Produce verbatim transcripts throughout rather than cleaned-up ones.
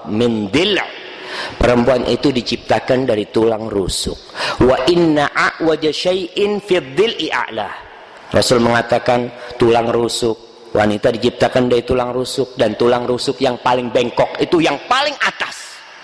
min dil'. Perempuan itu diciptakan dari tulang rusuk. Wa inna a'waja syai'in fi dhil'i a'la. Rasul mengatakan tulang rusuk, wanita diciptakan dari tulang rusuk, dan tulang rusuk yang paling bengkok itu yang paling atas.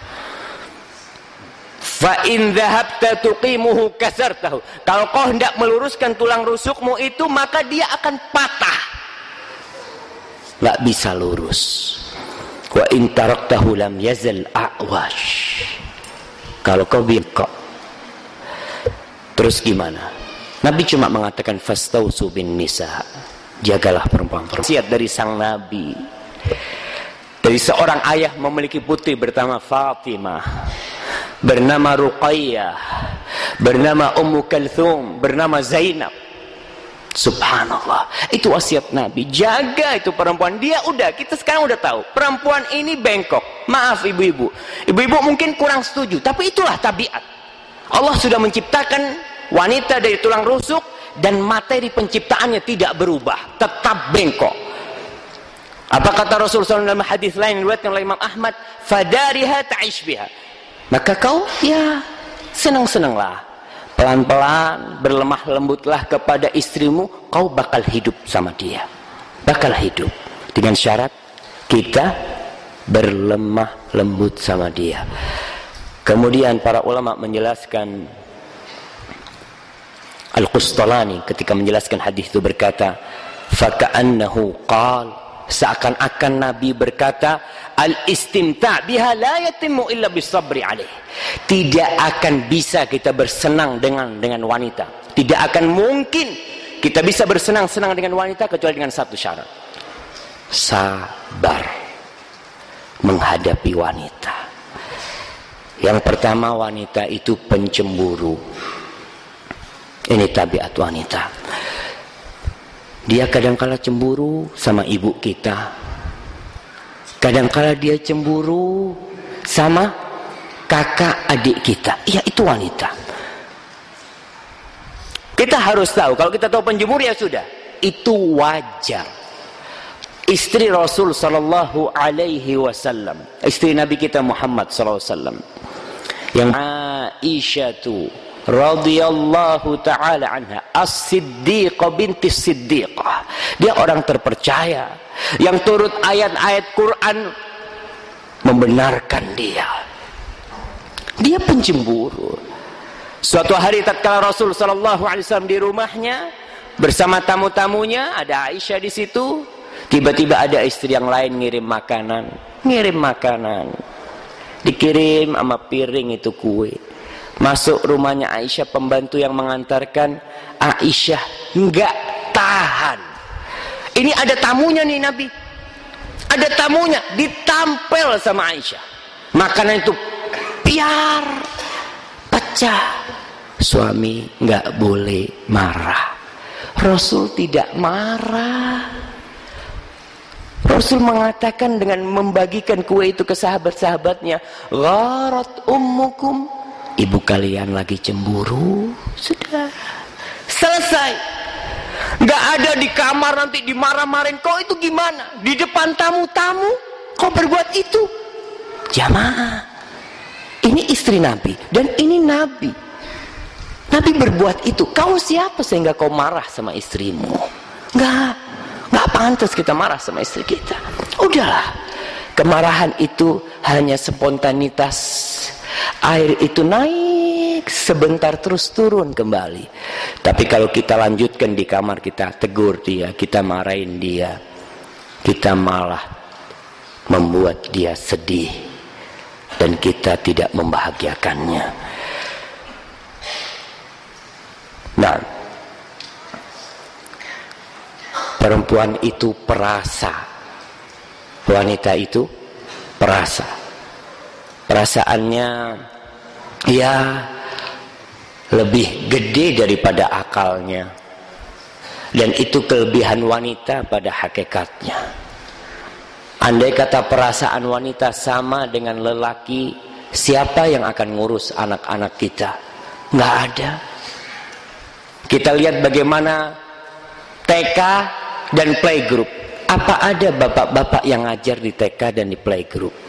Fa in dhahabta tuqimuhu kasartahu. Kalau kau hendak meluruskan tulang rusukmu itu, maka dia akan patah, nggak bisa lurus. Wa in taraktahu lam yazal a'wash. Kalau kau bengkok, terus gimana? Nabi cuma mengatakan fastausu bin nisa, jagalah perempuan-perempuan. Wasiat dari sang Nabi, dari seorang ayah memiliki putri bernama Fatimah, bernama Ruqayyah, bernama Ummu Kalthum, bernama Zainab. Subhanallah, itu wasiat Nabi. Jaga itu perempuan. Dia udah, kita sekarang udah tahu perempuan ini bengkok. Maaf ibu-ibu, ibu-ibu mungkin kurang setuju, tapi itulah tabiat. Allah sudah menciptakan wanita dari tulang rusuk, dan materi penciptaannya tidak berubah, tetap bengkok. Apa kata Rasulullah dalam hadis lain diriwayatkan oleh Imam Ahmad? Fadariha ta'ish biha. Maka kau ya senang-senanglah, pelan-pelan berlemah lembutlah kepada istrimu, kau bakal hidup sama dia, bakal hidup, dengan syarat kita berlemah lembut sama dia. Kemudian para ulama menjelaskan, Al-Qustalani ketika menjelaskan hadis itu berkata, faka'annahu qal, seakan-akan Nabi berkata, al-istimta' biha la yatimmu illa bisabri alaih. Tidak akan bisa kita bersenang dengan dengan wanita, tidak akan mungkin kita bisa bersenang-senang dengan wanita kecuali dengan satu syarat: sabar menghadapi wanita. Yang pertama, wanita itu pencemburu. Ini tabiat wanita. Dia kadangkala cemburu sama ibu kita, kadangkala dia cemburu sama kakak adik kita. Iya, itu wanita. Kita harus tahu, kalau kita tahu penjemur ya sudah, itu wajar. Istri Rasul sallallahu alaihi wasallam, istri Nabi kita Muhammad sallallahu alaihi wasallam, yang Aisyah tu radhiyallahu taala anha, as-siddiqah binti siddiqah. Dia orang terpercaya yang turut ayat-ayat Quran membenarkan dia. Dia pencemburu. Suatu hari tatkala Rasul sallallahu alaihi wasallam di rumahnya bersama tamu-tamunya, ada Aisyah di situ, tiba-tiba ada istri yang lain ngirim makanan, ngirim makanan. Dikirim sama piring itu kue. Masuk rumahnya Aisyah, pembantu yang mengantarkan, Aisyah enggak tahan. Ini ada tamunya nih Nabi, ada tamunya, ditampel sama Aisyah. Makanan itu biar pecah. Suami enggak boleh marah. Rasul tidak marah. Rasul mengatakan dengan membagikan kue itu ke sahabat-sahabatnya, gharat ummukum, ibu kalian lagi cemburu. Sudah selesai. Nggak ada di kamar nanti dimarah-marahin. Kau itu gimana? Di depan tamu-tamu kau berbuat itu. Jamaah, ini istri Nabi dan ini Nabi. Nabi berbuat itu. Kau siapa sehingga kau marah sama istrimu? Nggak, nggak pantas kita marah sama istri kita. Udahlah, kemarahan itu hanya spontanitas. Air itu naik sebentar terus turun kembali. Tapi kalau kita lanjutkan di kamar, kita tegur dia, kita marahin dia, kita malah membuat dia sedih dan kita tidak membahagiakannya. Nah, perempuan itu perasa, wanita itu perasa. Perasaannya ya lebih gede daripada akalnya, dan itu kelebihan wanita pada hakikatnya. Andai kata perasaan wanita sama dengan lelaki, siapa yang akan ngurus anak-anak kita? Nggak ada. Kita lihat bagaimana T K dan playgroup. Apa ada bapak-bapak yang ngajar di T K dan di playgroup?